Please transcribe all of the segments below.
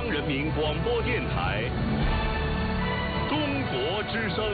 央人民广播电台中国之声。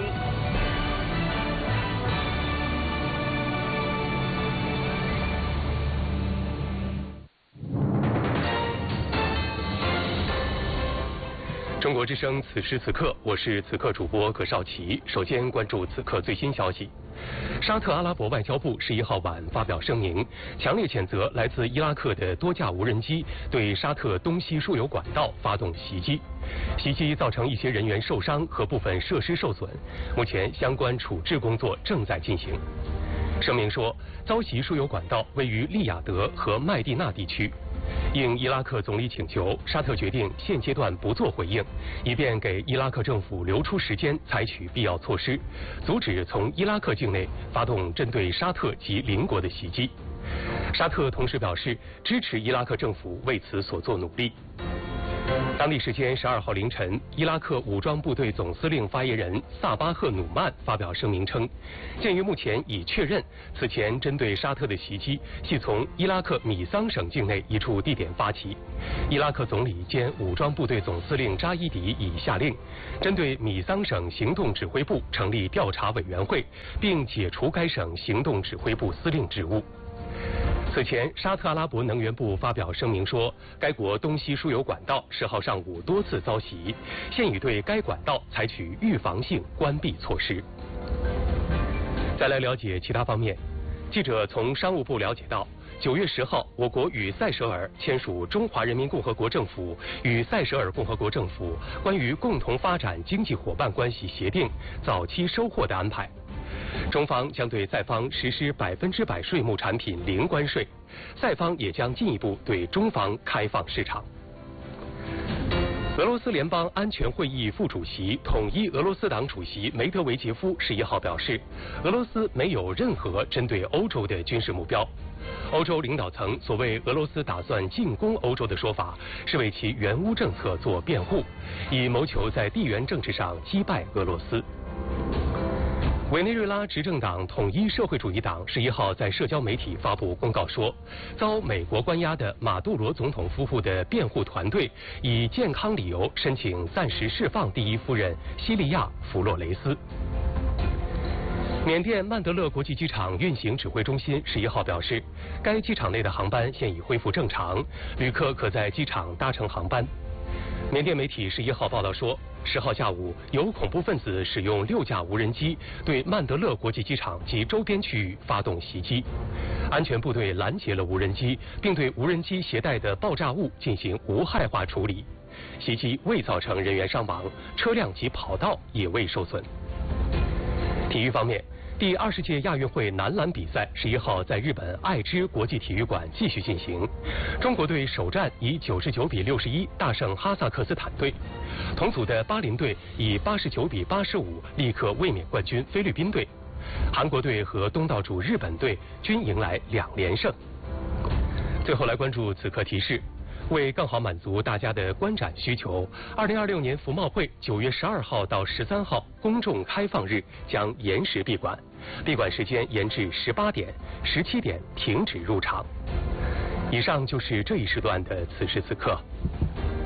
中国之声此时此刻，我是此刻主播葛绍奇。首先关注此刻最新消息。沙特阿拉伯外交部11号晚发表声明，强烈谴责来自伊拉克的多架无人机对沙特东西输油管道发动袭击，袭击造成一些人员受伤和部分设施受损，目前相关处置工作正在进行。声明说，遭袭输油管道位于利雅得和麦地那地区。应伊拉克总理请求，沙特决定现阶段不做回应，以便给伊拉克政府留出时间采取必要措施，阻止从伊拉克境内发动针对沙特及邻国的袭击。沙特同时表示支持伊拉克政府为此所做努力。当地时间12号凌晨，伊拉克武装部队总司令发言人萨巴赫努曼发表声明称，鉴于目前已确认此前针对沙特的袭击系从伊拉克米桑省境内一处地点发起，伊拉克总理兼武装部队总司令扎伊迪已下令针对米桑省行动指挥部成立调查委员会，并解除该省行动指挥部司令职务。此前，沙特阿拉伯能源部发表声明说，该国东西输油管道10号上午多次遭袭，现已对该管道采取预防性关闭措施。再来了解其他方面，记者从商务部了解到，9月10号，我国与塞舌尔签署《中华人民共和国政府与塞舌尔共和国政府关于共同发展经济伙伴关系协定》早期收获的安排。中方将对塞方实施100%税目产品零关税，塞方也将进一步对中方开放市场。俄罗斯联邦安全会议副主席、统一俄罗斯党主席梅德韦杰夫11号表示，俄罗斯没有任何针对欧洲的军事目标。欧洲领导层所谓俄罗斯打算进攻欧洲的说法，是为其援乌政策做辩护，以谋求在地缘政治上击败俄罗斯。委内瑞拉执政党统一社会主义党11号在社交媒体发布公告说，遭美国关押的马杜罗总统夫妇的辩护团队以健康理由申请暂时释放第一夫人西利亚·弗洛雷斯。缅甸曼德勒国际机场运行指挥中心11号表示，该机场内的航班现已恢复正常，旅客可在机场搭乘航班。缅甸媒体11号报道说，10号下午，有恐怖分子使用6架无人机对曼德勒国际机场及周边区域发动袭击，安全部队拦截了无人机，并对无人机携带的爆炸物进行无害化处理。袭击未造成人员伤亡，车辆及跑道也未受损。体育方面，第20届亚运会男篮比赛11号在日本爱知国际体育馆继续进行，中国队首战以99比61大胜哈萨克斯坦队，同组的巴林队以89比85力克卫冕冠军菲律宾队，韩国队和东道主日本队均迎来2连胜。最后来关注此刻提示。为更好满足大家的观展需求，2026年服贸会9月12号到13号公众开放日将延时闭馆，闭馆时间延至18点，17点停止入场。以上就是这一时段的此时此刻。